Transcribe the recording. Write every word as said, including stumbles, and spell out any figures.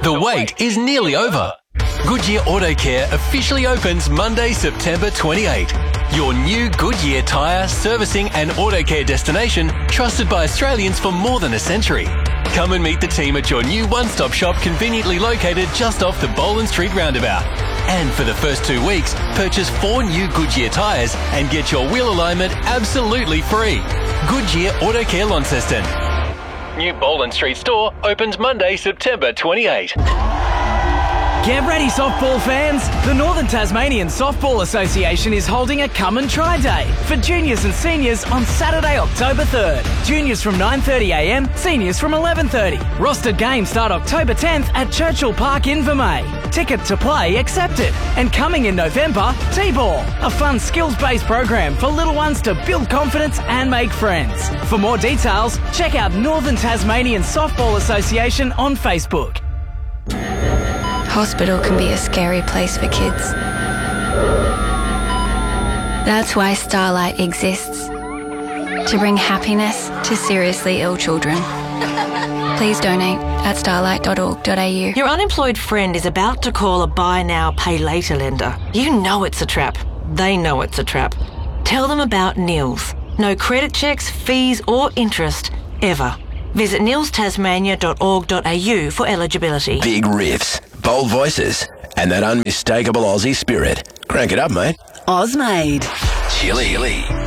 The wait is nearly over. Goodyear Auto Care officially opens Monday, September twenty-eighth. Your new Goodyear tyre, servicing and auto care destination, trusted by Australians for more than a century. Come and meet the team at your new one-stop shop conveniently located just off the Boland Street roundabout. And for the first two weeks, purchase four new Goodyear tyres and get your wheel alignment absolutely free. Goodyear Auto Care Launceston. New Boland Street store opens Monday, September twenty-eighth. Get ready, softball fans! The Northern Tasmanian Softball Association is holding a Come and Try Day for juniors and seniors on Saturday, October third. Juniors from nine thirty a m, seniors from eleven thirty. Rostered games start October tenth at Churchill Park in Vermey. Ticket to play accepted. And coming in November, T-Ball, a fun skills-based program for little ones to build confidence and make friends. For more details, check out Northern Tasmanian Softball Association on Facebook. Hospital can be a scary place for kids. That's why Starlight exists, to bring happiness to seriously ill children. Please donate at starlight dot org dot a u. Your unemployed friend is about to call a buy now, pay later lender. You know it's a trap. They know it's a trap. Tell them about Nils. No credit checks, fees or interest, ever. Visit nils tasmania dot org dot a u for eligibility. Big riffs, bold voices, and that unmistakable Aussie spirit. Crank it up, mate. Ozmade. Chili.